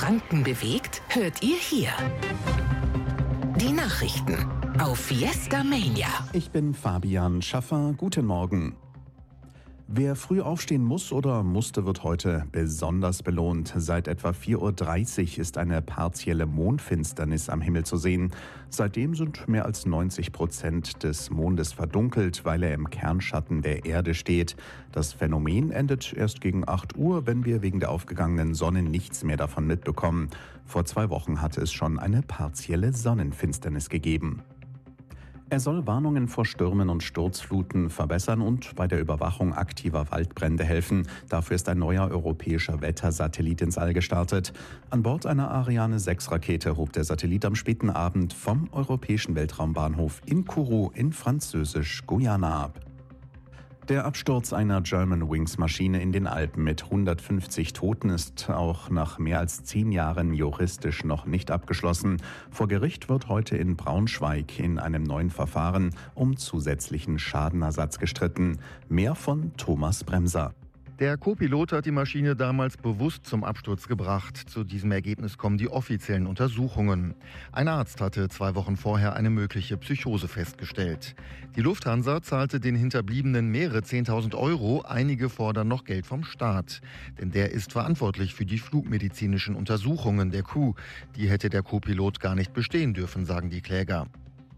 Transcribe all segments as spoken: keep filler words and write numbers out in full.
Franken bewegt, hört ihr hier. Die Nachrichten auf Fiesta Mania. Ich bin Fabian Schaffer. Guten Morgen. Wer früh aufstehen muss oder musste, wird heute besonders belohnt. Seit etwa vier Uhr dreißig ist eine partielle Mondfinsternis am Himmel zu sehen. Seitdem sind mehr als neunzig Prozent des Mondes verdunkelt, weil er im Kernschatten der Erde steht. Das Phänomen endet erst gegen acht Uhr, wenn wir wegen der aufgegangenen Sonne nichts mehr davon mitbekommen. Vor zwei Wochen hatte es schon eine partielle Sonnenfinsternis gegeben. Er soll Warnungen vor Stürmen und Sturzfluten verbessern und bei der Überwachung aktiver Waldbrände helfen. Dafür ist ein neuer europäischer Wettersatellit ins All gestartet. An Bord einer Ariane sechs Rakete hob der Satellit am späten Abend vom europäischen Weltraumbahnhof in Kourou in Französisch-Guyana ab. Der Absturz einer Germanwings-Maschine in den Alpen mit hundertfünfzig Toten ist auch nach mehr als zehn Jahren juristisch noch nicht abgeschlossen. Vor Gericht wird heute in Braunschweig in einem neuen Verfahren um zusätzlichen Schadenersatz gestritten. Mehr von Thomas Bremser. Der Co-Pilot hat die Maschine damals bewusst zum Absturz gebracht. Zu diesem Ergebnis kommen die offiziellen Untersuchungen. Ein Arzt hatte zwei Wochen vorher eine mögliche Psychose festgestellt. Die Lufthansa zahlte den Hinterbliebenen mehrere zehntausend Euro. Einige fordern noch Geld vom Staat. Denn der ist verantwortlich für die flugmedizinischen Untersuchungen der Crew. Die hätte der Co-Pilot gar nicht bestehen dürfen, sagen die Kläger.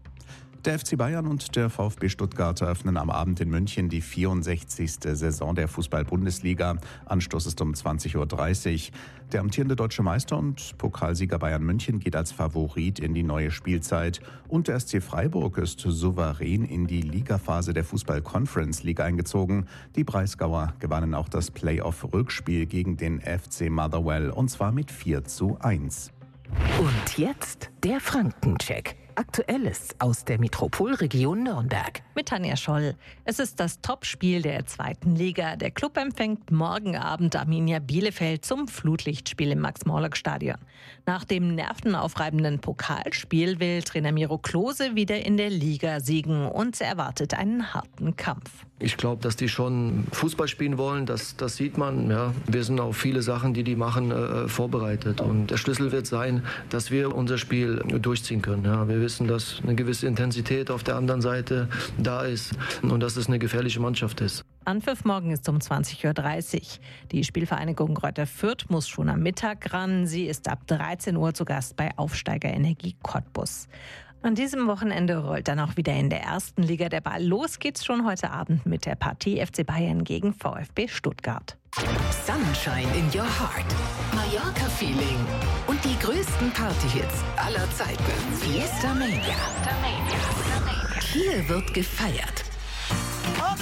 Der F C Bayern und der VfB Stuttgart eröffnen am Abend in München die vierundsechzigste Saison der Fußball-Bundesliga. Anstoß ist um zwanzig Uhr dreißig. Der amtierende deutsche Meister und Pokalsieger Bayern München geht als Favorit in die neue Spielzeit. Und der S C Freiburg ist souverän in die Ligaphase der Fußball-Conference League eingezogen. Die Breisgauer gewannen auch das Playoff-Rückspiel gegen den F C Motherwell und zwar mit vier zu eins. Und jetzt der Frankencheck. Aktuelles aus der Metropolregion Nürnberg. Mit Tanja Scholl. Es ist das Topspiel der zweiten Liga. Der Club empfängt morgen Abend Arminia Bielefeld zum Flutlichtspiel im Max-Morlock-Stadion. Nach dem nervenaufreibenden Pokalspiel will Trainer Miro Klose wieder in der Liga siegen und erwartet einen harten Kampf. Ich glaube, dass die schon Fußball spielen wollen, das, das sieht man. Ja. Wir sind auf viele Sachen, die die machen, äh, vorbereitet. Und der Schlüssel wird sein, dass wir unser Spiel durchziehen können. Ja. Wir wissen, dass eine gewisse Intensität auf der anderen Seite da ist und dass es eine gefährliche Mannschaft ist. Anpfiff morgen ist um zwanzig Uhr dreißig. Die Spielvereinigung Greuther Fürth muss schon am Mittag ran. Sie ist ab dreizehn Uhr zu Gast bei Aufsteiger Energie Cottbus. An diesem Wochenende rollt dann auch wieder in der ersten Liga der Ball. Los geht's schon heute Abend mit der Partie F C Bayern gegen VfB Stuttgart. Sunshine in your heart. Mallorca-Feeling. Und die größten Partyhits aller Zeiten. Fiesta Mania. Hier wird gefeiert.